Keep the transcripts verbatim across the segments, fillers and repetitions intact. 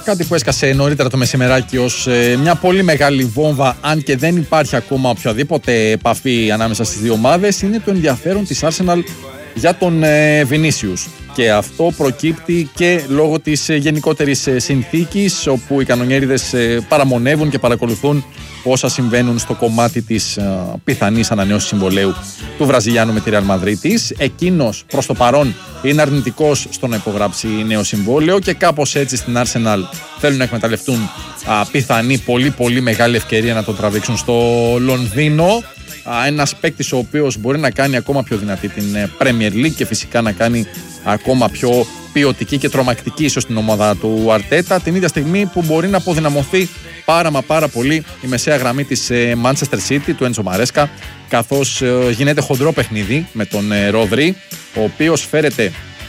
κάτι που έσκασε νωρίτερα το μεσημεράκι ως ε, μια πολύ μεγάλη βόμβα, αν και δεν υπάρχει ακόμα οποιαδήποτε επαφή ανάμεσα στις δύο ομάδες, είναι το ενδιαφέρον της Arsenal για τον ε, Vinicius. Και αυτό προκύπτει και λόγω της ε, γενικότερης ε, συνθήκης, όπου οι κανονιέριδες ε, παραμονεύουν και παρακολουθούν όσα συμβαίνουν στο κομμάτι της ε, πιθανής ανανέωσης συμβολαίου του Βραζιλιάνου με τη Real Madrid. Εκείνος προς το παρόν είναι αρνητικός στο να υπογράψει νέο συμβόλαιο και κάπως έτσι στην Arsenal θέλουν να εκμεταλλευτούν α, πιθανή πολύ πολύ μεγάλη ευκαιρία να τον τραβήξουν στο Λονδίνο. Ένας παίκτης ο οποίος μπορεί να κάνει ακόμα πιο δυνατή την Premier League και φυσικά να κάνει ακόμα πιο ποιοτική και τρομακτική ίσως την ομάδα του Αρτέτα, την ίδια στιγμή που μπορεί να αποδυναμωθεί πάρα μα πάρα πολύ η μεσαία γραμμή της Manchester City του Έντσο Μαρέσκα, καθώς γίνεται χοντρό παιχνίδι με τον Ρόδρι, ο οποίος φέρεται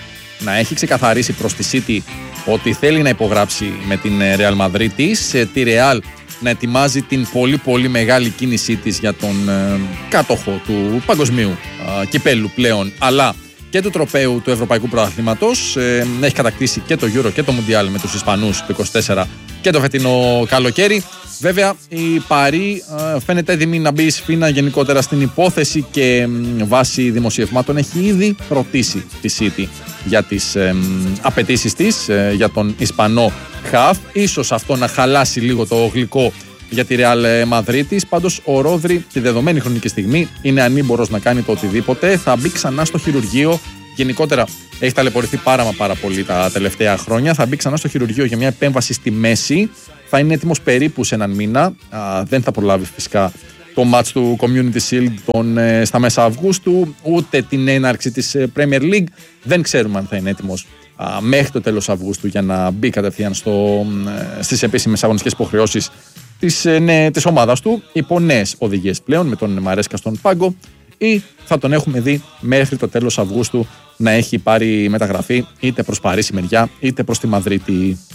να έχει ξεκαθαρίσει προς τη City ότι θέλει να υπογράψει με την Real Madrid της, τη Real να ετοιμάζει την πολύ πολύ μεγάλη κίνησή της για τον ε, κάτοχο του παγκοσμίου ε, κυπέλου πλέον, αλλά και του τροπαίου του Ευρωπαϊκού Πρωταθλήματος. Ε, έχει κατακτήσει και το Euro και το Mundial με τους Ισπανούς το είκοσι τέσσερα και το φετινό καλοκαίρι. Βέβαια η Παρί ε, φαίνεται έτοιμη να μπει σφήνα γενικότερα στην υπόθεση και ε, βάσει δημοσιευμάτων έχει ήδη ρωτήσει τη City για τις ε, απαιτήσεις της ε, για τον Ισπανό χαφ. Ίσως αυτό να χαλάσει λίγο το γλυκό για τη Real Madrid. Πάντως ο Ρόδρι τη δεδομένη χρονική στιγμή είναι ανήμπορος να κάνει το οτιδήποτε. Θα μπει ξανά στο χειρουργείο. Γενικότερα έχει ταλαιπωρηθεί πάρα μα πάρα πολύ τα τελευταία χρόνια. Θα μπει ξανά στο χειρουργείο για μια επέμβαση στη μέση. Θα είναι έτοιμος περίπου σε έναν μήνα. Α, δεν θα προλάβει φυσικά το match του Community Shield τον, ε, στα μέσα Αυγούστου, ούτε την έναρξη της ε, Premier League. Δεν ξέρουμε αν θα είναι έτοιμος α, μέχρι το τέλος Αυγούστου για να μπει κατευθείαν στο, ε, στις επίσημες αγωνιστικές υποχρεώσεις της, ε, ναι, της ομάδας του, υπό νέες οδηγίες πλέον με τον Μαρέσκα στον πάγκο, ή θα τον έχουμε δει μέχρι το τέλος Αυγούστου να έχει πάρει μεταγραφή είτε προς Παρίσι μεριά είτε προς τη Μαδρίτη.